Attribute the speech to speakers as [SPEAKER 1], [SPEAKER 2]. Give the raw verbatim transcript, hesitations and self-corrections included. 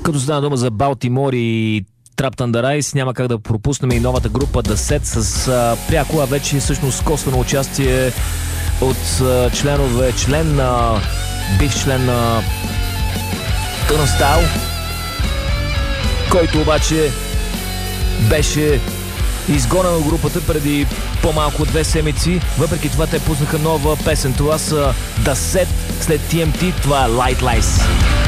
[SPEAKER 1] Като стана дума за Балтимор и Trapped Under Ice, няма как да пропуснем и новата група The Set с а, пряко, а вече всъщност косвено участие от а, членове, член на бив член на Turnstile, който обаче беше изгонен от групата преди по-малко от две седмици. Въпреки това те пуснаха нова песен. Това са The Set след Ти Ем Ти. Това е Light Lies.